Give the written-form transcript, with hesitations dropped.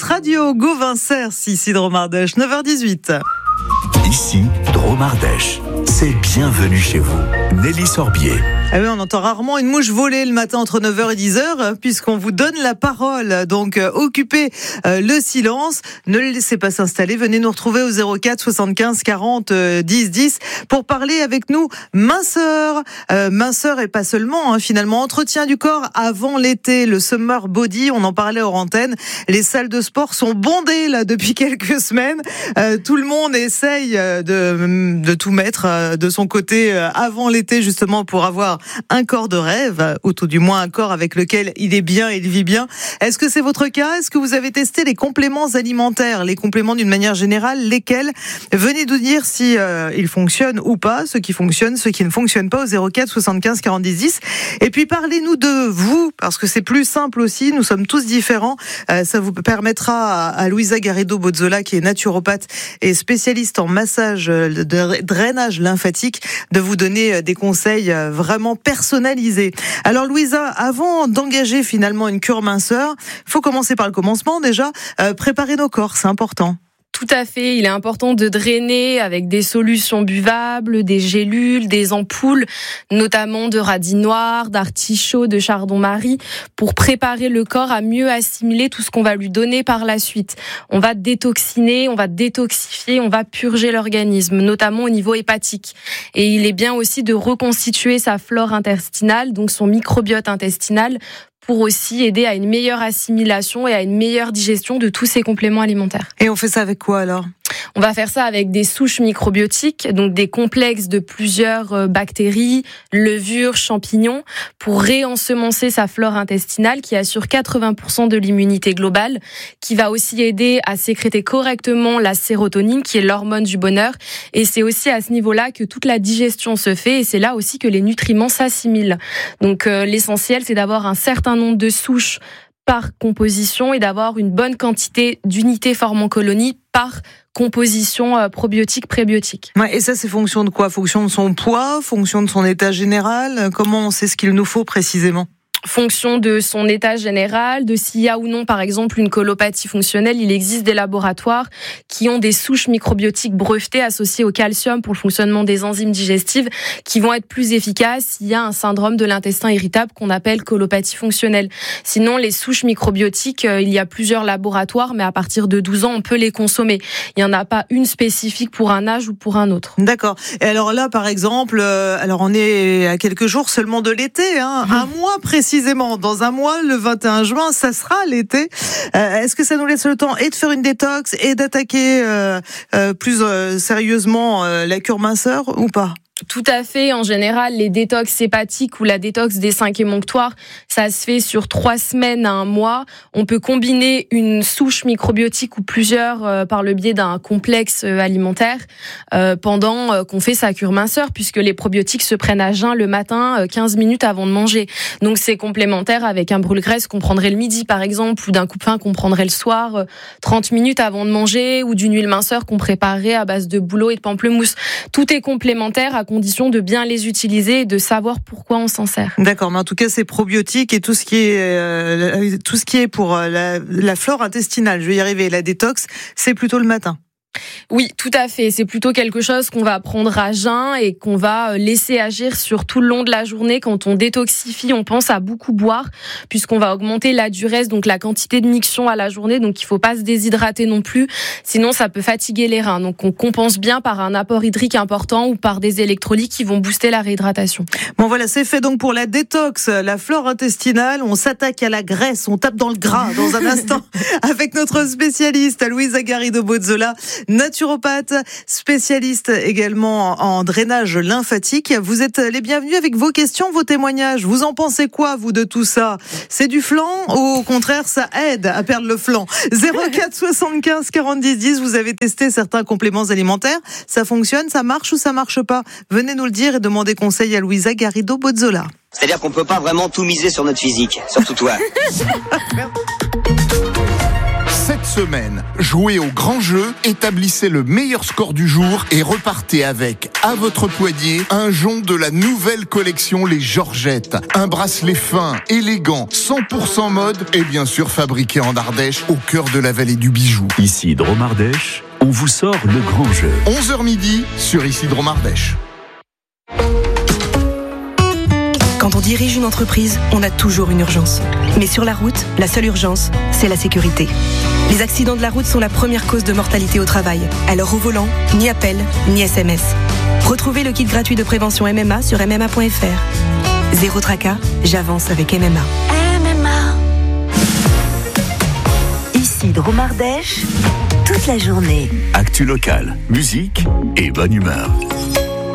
Radio. Go Vincers, ici Dromardèche, 9h18. Ici, Dromardèche. C'est bienvenue chez vous. Nelly Sorbier. Ah oui, on entend rarement une mouche voler le matin entre 9h et 10h, puisqu'on vous donne la parole. Donc, occupez le silence. Ne le laissez pas s'installer. Venez nous retrouver au 04 75 40 10 10 pour parler avec nous minceur. Minceur et pas seulement, finalement. Entretien du corps avant l'été, le summer body. On en parlait hors antenne. Les salles de sport sont bondées, là, depuis quelques semaines. Tout le monde essaye de tout mettre de son côté avant l'été, justement, pour avoir un corps de rêve, ou tout du moins un corps avec lequel il est bien, il vit bien. Est-ce que c'est votre cas? Est-ce que vous avez testé les compléments alimentaires, les compléments d'une manière générale, lesquels? Venez nous dire si ils fonctionnent ou pas, ceux qui fonctionnent, ceux qui ne fonctionnent pas, au 04 75 40 10 10. Et puis parlez-nous de vous, parce que c'est plus simple aussi, nous sommes tous différents. Ça vous permettra à Louisa Garrido-Bozzola, qui est naturopathe et spécialiste en massage de drainage lymphatique, de vous donner des conseils vraiment personnalisés. Alors Louisa, avant d'engager finalement une cure minceur, faut commencer par le commencement déjà, préparer nos corps, c'est important. Tout à fait, il est important de drainer avec des solutions buvables, des gélules, des ampoules, notamment de radis noirs, d'artichaut, de chardon-marie, pour préparer le corps à mieux assimiler tout ce qu'on va lui donner par la suite. On va détoxiner, on va détoxifier, on va purger l'organisme, notamment au niveau hépatique. Et il est bien aussi de reconstituer sa flore intestinale, donc son microbiote intestinal, pour aussi aider à une meilleure assimilation et à une meilleure digestion de tous ces compléments alimentaires. Et on fait ça avec quoi alors ? On va faire ça avec des souches microbiotiques, donc des complexes de plusieurs bactéries, levures, champignons, pour réensemencer sa flore intestinale qui assure 80% de l'immunité globale, qui va aussi aider à sécréter correctement la sérotonine, qui est l'hormone du bonheur. Et c'est aussi à ce niveau-là que toute la digestion se fait, et c'est là aussi que les nutriments s'assimilent. Donc l'essentiel, c'est d'avoir un certain nombre de souches par composition et d'avoir une bonne quantité d'unités formant colonie par composition probiotique, prébiotique. Ouais, et ça, c'est fonction de quoi? Fonction de son poids, fonction de son état général? Comment on sait ce qu'il nous faut précisément? Fonction de son état général, de s'il y a ou non, par exemple, une colopathie fonctionnelle. Il existe des laboratoires qui ont des souches microbiotiques brevetées associées au calcium pour le fonctionnement des enzymes digestives qui vont être plus efficaces s'il y a un syndrome de l'intestin irritable qu'on appelle colopathie fonctionnelle. Sinon, les souches microbiotiques, il y a plusieurs laboratoires, mais à partir de 12 ans, on peut les consommer. Il n'y en a pas une spécifique pour un âge ou pour un autre. D'accord. Et alors là, par exemple, alors on est à quelques jours seulement de l'été, un mois précisément. Dans un mois, le 21 juin, ça sera l'été. Est-ce que ça nous laisse le temps et de faire une détox et d'attaquer plus sérieusement la cure minceur ou pas ? Tout à fait. En général, les détox hépatiques ou la détox des 5 émonctoires, ça se fait sur 3 semaines à un mois. On peut combiner une souche microbiotique ou plusieurs par le biais d'un complexe alimentaire pendant qu'on fait sa cure minceur, puisque les probiotiques se prennent à jeun le matin, 15 minutes avant de manger. Donc c'est complémentaire avec un brûle-graisse qu'on prendrait le midi, par exemple, ou d'un coupe-pain qu'on prendrait le soir, 30 minutes avant de manger, ou d'une huile minceur qu'on préparerait à base de bouleau et de pamplemousse. Tout est complémentaire à condition de bien les utiliser et de savoir pourquoi on s'en sert. D'accord, mais en tout cas, c'est probiotique et tout ce qui est pour la flore intestinale, je vais y arriver, la détox, c'est plutôt le matin. Oui, tout à fait. C'est plutôt quelque chose qu'on va prendre à jeun et qu'on va laisser agir sur tout le long de la journée. Quand on détoxifie, on pense à beaucoup boire puisqu'on va augmenter la duresse, donc la quantité de miction à la journée. Donc, il faut pas se déshydrater non plus. Sinon, ça peut fatiguer les reins. Donc, on compense bien par un apport hydrique important ou par des électrolytes qui vont booster la réhydratation. Bon, voilà, c'est fait donc pour la détox, la flore intestinale. On s'attaque à la graisse, on tape dans le gras dans un instant avec notre spécialiste, Louisa Garrido-Bozzola, naturopathe, spécialiste également en drainage lymphatique. Vous êtes les bienvenus avec vos questions, vos témoignages. Vous en pensez quoi, vous, de tout ça? C'est du flan ou au contraire, ça aide à perdre le flan? 04 75 40 10 10, vous avez testé certains compléments alimentaires. Ça fonctionne, ça marche ou ça marche pas? Venez nous le dire et demandez conseil à Louisa Garrido-Bozzola. C'est-à-dire qu'on peut pas vraiment tout miser sur notre physique, surtout toi. Cette semaine. Jouez au grand jeu, établissez le meilleur score du jour et repartez avec, à votre poignet, un jonc de la nouvelle collection Les Georgettes. Un bracelet fin, élégant, 100% mode et bien sûr fabriqué en Ardèche, au cœur de la vallée du bijou. Ici Dromardèche, on vous sort le grand jeu. 11h midi sur Ici Dromardèche. Quand on dirige une entreprise, on a toujours une urgence. Mais sur la route, la seule urgence, c'est la sécurité. Les accidents de la route sont la première cause de mortalité au travail. Alors au volant, ni appel, ni SMS. Retrouvez le kit gratuit de prévention MMA sur mma.fr. Zéro tracas, j'avance avec MMA. Ici Dromardèche, toute la journée. Actu local, musique et bonne humeur.